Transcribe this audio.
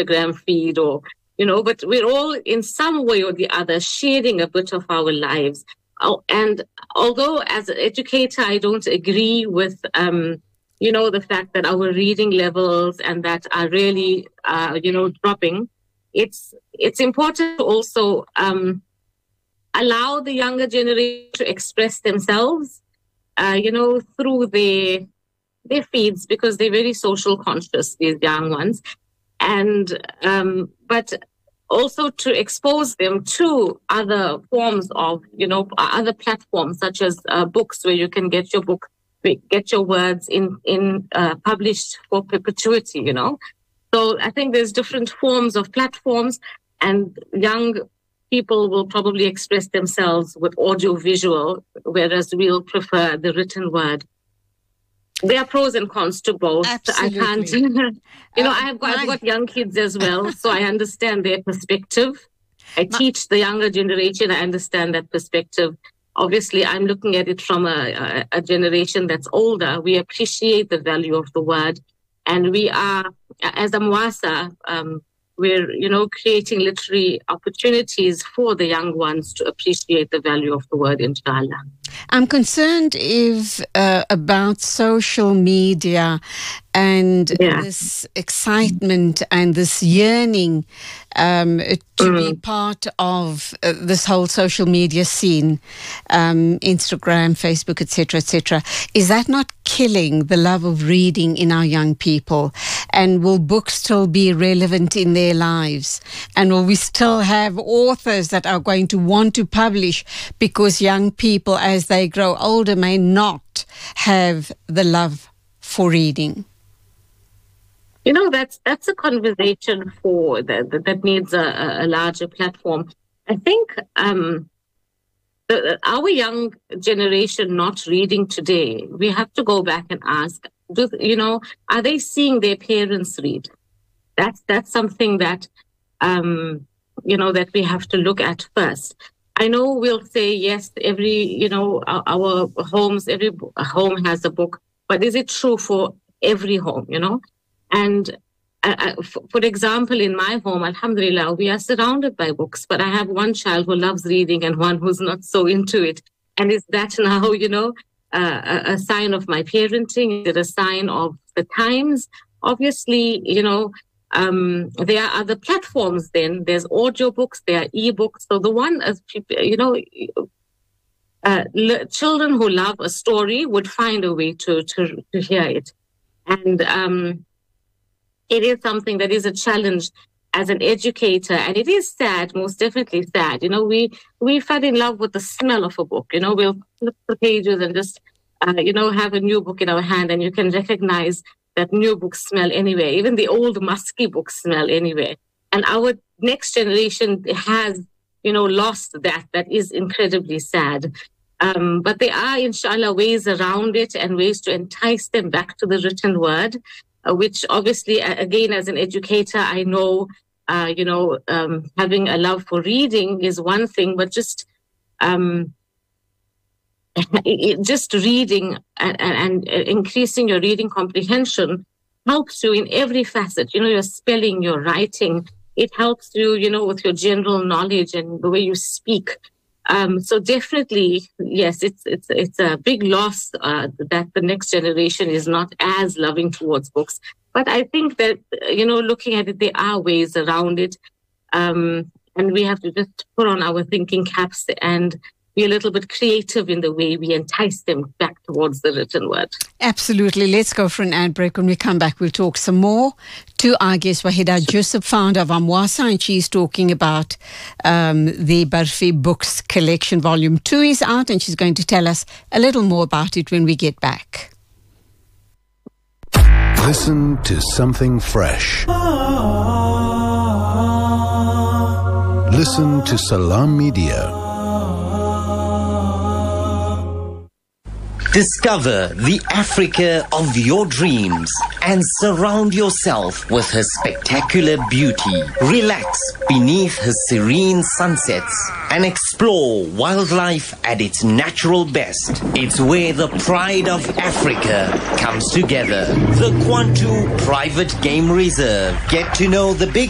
Instagram feed or, but we're all in some way or the other sharing a bit of our lives. Oh, and although as an educator, I don't agree with, the fact that our reading levels and that are really, dropping, it's important to also allow the younger generation to express themselves, through their feeds, because they're very social conscious, these young ones. And, but also to expose them to other forms of, other platforms, such as books, where you can get your words in published for perpetuity, So I think there's different forms of platforms, and young people will probably express themselves with audio visual, whereas we'll prefer the written word. There are pros and cons to both. Absolutely. I can't, I've got young kids as well, so I understand their perspective. I teach the younger generation. I understand that perspective. Obviously, I'm looking at it from a generation that's older. We appreciate the value of the word. And we are, as a Mwasa, we're, creating literary opportunities for the young ones to appreciate the value of the word, inshallah. I'm concerned about social media and this excitement and this yearning to be part of this whole social media scene, Instagram, Facebook, etc., etc. Is that not killing the love of reading in our young people? And will books still be relevant in their lives? And will we still have authors that are going to want to publish, because young people, as they grow older, may not have the love for reading? That's a conversation that needs a larger platform. I think our young generation not reading today, we have to go back and ask, are they seeing their parents read? That's something that, that we have to look at first. I know we'll say, yes, our homes, every home has a book, but is it true for every home, And for example, in my home, alhamdulillah, we are surrounded by books, but I have one child who loves reading and one who's not so into it. And is that now, a sign of my parenting? Is it a sign of the times? Obviously, there are other platforms then. There's audiobooks, there are ebooks. So the one, children who love a story would find a way to hear it. And it is something that is a challenge as an educator. And it is sad, most definitely sad. We fell in love with the smell of a book. We'll flip the pages and just, have a new book in our hand, and you can recognize that new books smell anyway. Even the old musky books smell anyway. And our next generation has, lost that. That is incredibly sad. But there are, inshallah, ways around it and ways to entice them back to the written word, which obviously, again, as an educator, I know, having a love for reading is one thing, but just reading and increasing your reading comprehension helps you in every facet. Your spelling, your writing. It helps you, with your general knowledge and the way you speak. So definitely, yes, it's a big loss that the next generation is not as loving towards books. But I think that, looking at it, there are ways around it. And we have to just put on our thinking caps and be a little bit creative in the way we entice them back towards the written word. Absolutely. Let's go for an ad break. When we come back, we'll talk some more to our guest, Wahida Joseph, founder of Amwasa, and she's talking about the Barfi Books Collection. Volume 2 is out, and she's going to tell us a little more about it when we get back. Listen to something fresh. Listen to Salam Media. Discover the Africa of your dreams and surround yourself with her spectacular beauty. Relax beneath her serene sunsets and explore wildlife at its natural best. It's where the pride of Africa comes together. The Kwantu Private Game Reserve. Get to know the big